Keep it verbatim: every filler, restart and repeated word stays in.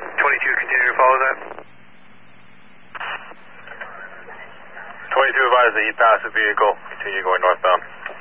twenty-two, continue to follow that. twenty-two advise that he passed the vehicle. Continue going northbound.